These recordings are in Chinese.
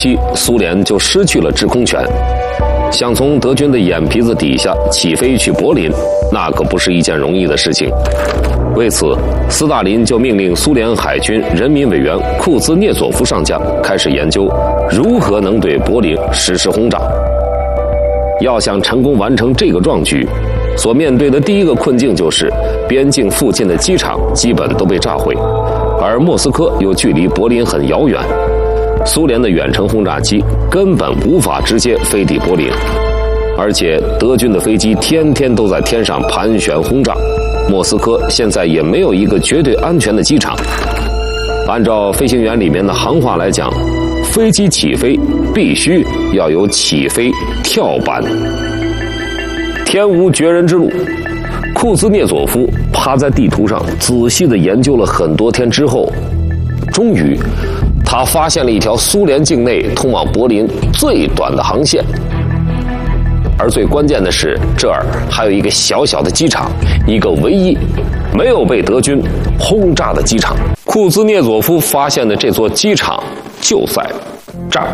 苏联就失去了制空权，想从德军的眼皮子底下起飞去柏林，那可不是一件容易的事情。为此，斯大林就命令苏联海军人民委员库兹涅佐夫上将开始研究如何能对柏林实施轰炸。要想成功完成这个壮举，所面对的第一个困境就是边境附近的机场基本都被炸毁，而莫斯科又距离柏林很遥远，苏联的远程轰炸机根本无法直接飞抵柏林，而且德军的飞机天天都在天上盘旋轰炸，莫斯科现在也没有一个绝对安全的机场。按照飞行员里面的行话来讲，飞机起飞必须要有起飞跳板。天无绝人之路，库兹涅佐夫趴在地图上仔细地研究了很多天之后，终于他发现了一条苏联境内通往柏林最短的航线。而最关键的是，这儿还有一个小小的机场，一个唯一没有被德军轰炸的机场。库兹涅佐夫发现的这座机场就在这儿。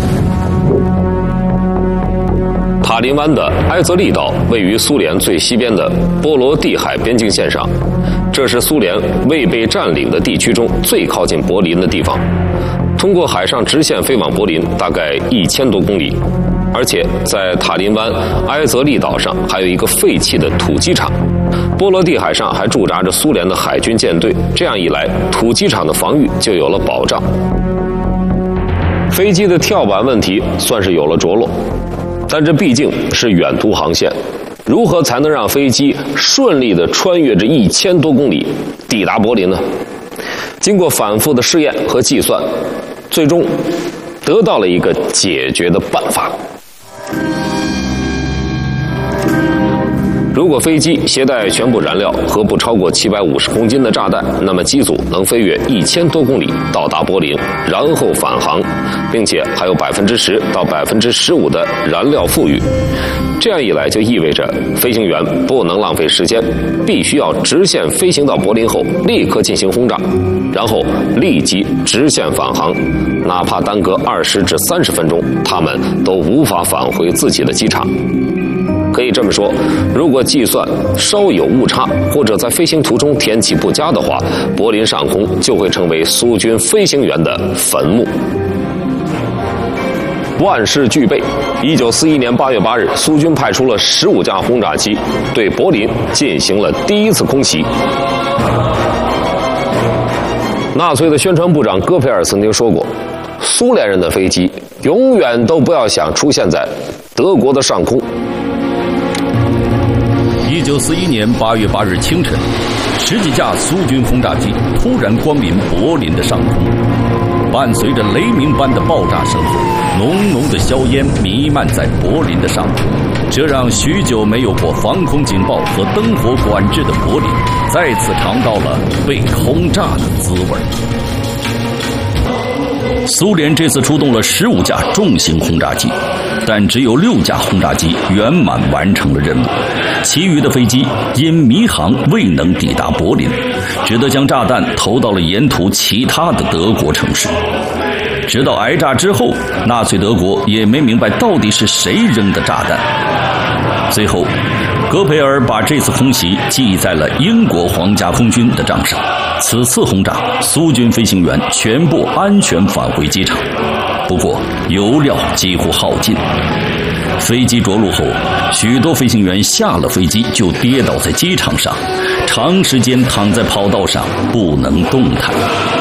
塔林湾的埃泽利岛位于苏联最西边的波罗的海边境线上，这是苏联未被占领的地区中最靠近柏林的地方。通过海上直线飞往柏林大概1000多公里，而且在塔林湾埃泽利岛上还有一个废弃的土机场。波罗的海上还驻扎着苏联的海军舰队，这样一来，土机场的防御就有了保障。飞机的跳板问题算是有了着落，但这毕竟是远途航线，如何才能让飞机顺利地穿越这1000多公里抵达柏林呢？经过反复的试验和计算，最终得到了一个解决的办法。如果飞机携带全部燃料和不超过750公斤的炸弹，那么机组能飞越1000多公里到达柏林，然后返航，并且还有10%到15%的燃料富裕。这样一来，就意味着飞行员不能浪费时间，必须要直线飞行到柏林后立刻进行轰炸，然后立即直线返航，哪怕耽搁20至30分钟，他们都无法返回自己的机场。可以这么说，如果计算稍有误差，或者在飞行途中天气不佳的话，柏林上空就会成为苏军飞行员的坟墓。万事俱备，1941年8月8日，苏军派出了15架轰炸机，对柏林进行了第一次空袭。纳粹的宣传部长戈培尔曾经说过，苏联人的飞机永远都不要想出现在德国的上空。 1941年8月8日清晨，10几架苏军轰炸机突然光临柏林的上空，伴随着雷鸣般的爆炸声后，浓浓的硝烟弥漫在柏林的上空，这让许久没有过防空警报和灯火管制的柏林再次尝到了被轰炸的滋味。苏联这次出动了15架重型轰炸机，但只有6架轰炸机圆满完成了任务，其余的飞机因迷航未能抵达柏林，只得将炸弹投到了沿途其他的德国城市。直到挨炸之后，纳粹德国也没明白到底是谁扔的炸弹。最后，戈培尔把这次空袭记在了英国皇家空军的账上。此次轰炸，苏军飞行员全部安全返回机场，不过油料几乎耗尽。飞机着陆后，许多飞行员下了飞机就跌倒在机场上，长时间躺在跑道上不能动弹。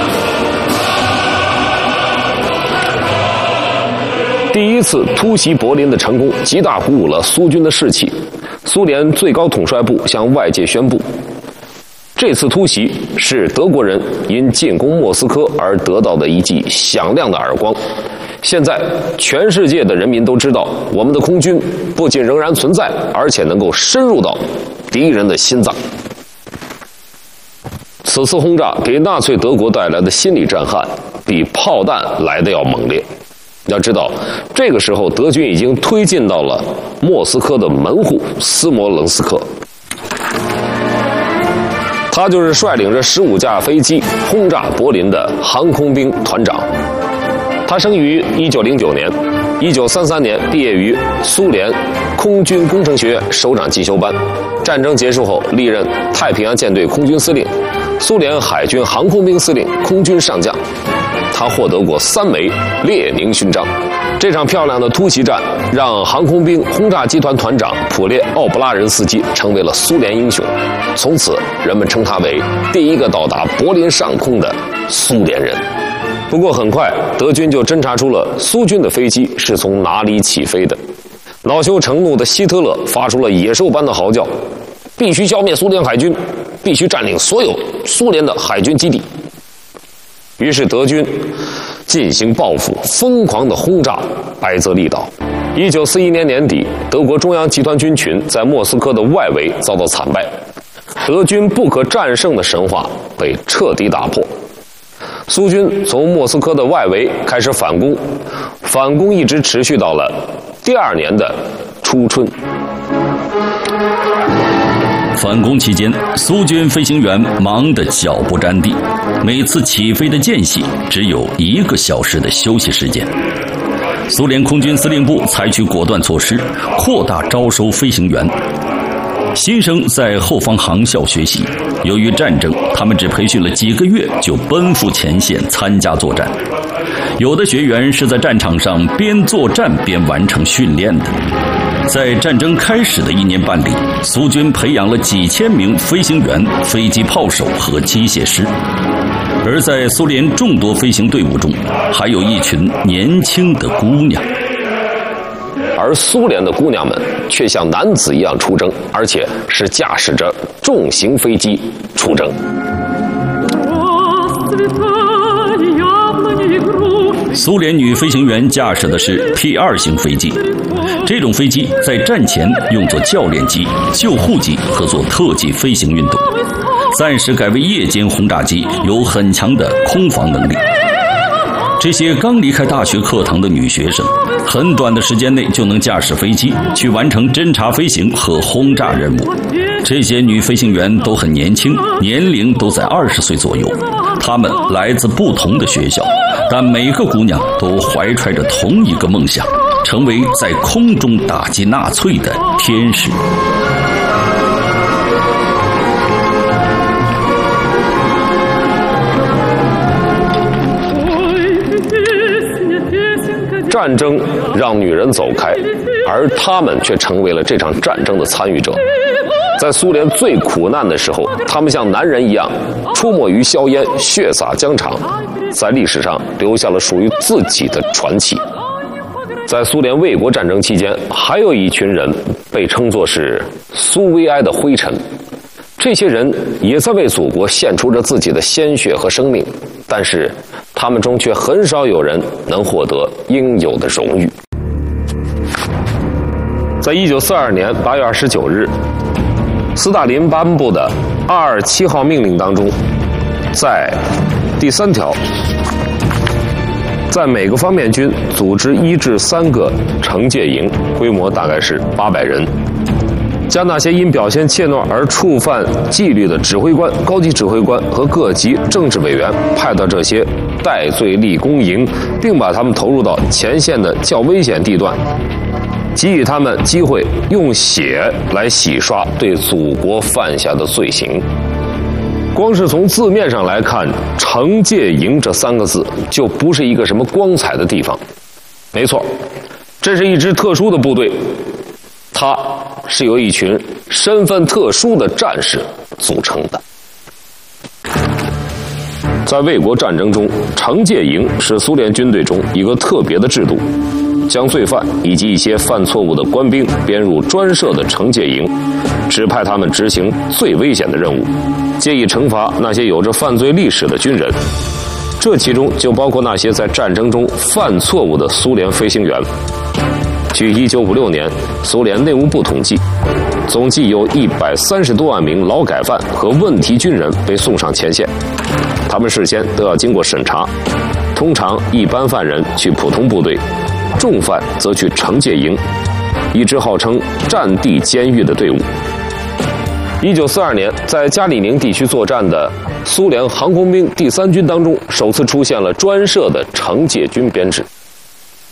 第一次突袭柏林的成功极大鼓舞了苏军的士气。苏联最高统帅部向外界宣布，这次突袭是德国人因进攻莫斯科而得到的一记响亮的耳光。现在全世界的人民都知道，我们的空军不仅仍然存在，而且能够深入到敌人的心脏。此次轰炸给纳粹德国带来的心理震撼比炮弹来得要猛烈。要知道，这个时候德军已经推进到了莫斯科的门户斯摩棱斯克，他就是率领着15架飞机轰炸柏林的航空兵团长。 他生于1909年，1933年毕业于苏联空军工程学院首长进修班。战争结束后，历任太平洋舰队空军司令、苏联海军航空兵司令、空军上将。他获得过3枚列宁勋章。这场漂亮的突袭战让航空兵轰炸集团团长普列奥布拉人斯基成为了苏联英雄。从此，人们称他为第一个到达柏林上空的苏联人。不过很快，德军就侦察出了苏军的飞机是从哪里起飞的。恼羞成怒的希特勒发出了野兽般的嚎叫：必须消灭苏联海军，必须占领所有苏联的海军基地。于是德军进行报复，疯狂地轰炸白泽利岛。1941年年底，德国中央集团军群在莫斯科的外围遭到惨败，德军不可战胜的神话被彻底打破。苏军从莫斯科的外围开始反攻，反攻一直持续到了第2年的初春。 反攻期间，苏军飞行员忙得脚不沾地，每次起飞的间隙只有1个小时的休息时间。苏联空军司令部采取果断措施，扩大招收飞行员。新生在后方航校学习，由于战争，他们只培训了几个月就奔赴前线参加作战。有的学员是在战场上边作战边完成训练的。在战争开始的1年半里，苏军培养了几千名飞行员、飞机炮手和机械师。而在苏联众多飞行队伍中，还有一群年轻的姑娘。 而苏联的姑娘们却像男子一样出征，而且是驾驶着重型飞机出征。 苏联女飞行员驾驶的是 P2 型飞机，这种飞机在战前用作教练机、救护机和做特技飞行运动，暂时改为夜间轰炸机，有很强的空防能力。这些刚离开大学课堂的女学生，很短的时间内就能驾驶飞机去完成侦察飞行和轰炸任务。这些女飞行员都很年轻，年龄都在20岁左右。她们来自不同的学校，但每个姑娘都怀揣着同一个梦想，成为在空中打击纳粹的天使。 战争让女人走开，而她们却成为了这场战争的参与者。在苏联最苦难的时候，她们像男人一样出没于硝烟，血洒疆场，在历史上留下了属于自己的传奇。在苏联卫国战争期间，还有一群人被称作是苏维埃的灰尘。这些人也在为祖国献出着自己的鲜血和生命，但是他们中却很少有人能获得应有的荣誉。在1942年8月29日，斯大林颁布的227号命令当中，在第3条，在每个方面军组织1至3个惩戒营，规模大概是800人，将那些因表现怯懦而触犯纪律的指挥官、高级指挥官和各级政治委员派到这些戴罪立功营，并把他们投入到前线的较危险地段，给予他们机会用血来洗刷对祖国犯下的罪行。光是从字面上来看，惩戒营这3个字就不是一个什么光彩的地方。没错，这是一支特殊的部队，它是由一群身份特殊的战士组成的。在卫国战争中，惩戒营是苏联军队中一个特别的制度，将罪犯以及一些犯错误的官兵编入专设的惩戒营，指派他们执行最危险的任务，借以惩罚那些有着犯罪历史的军人。这其中就包括那些在战争中犯错误的苏联飞行员。据1956年苏联内务部统计，总计有130多万名劳改犯和问题军人被送上前线，他们事先都要经过审查。通常一般犯人去普通部队，重犯则去惩戒营，一支号称战地监狱的队伍。1942年在加里宁地区作战的苏联航空兵第3军当中首次出现了专设的惩戒军编制。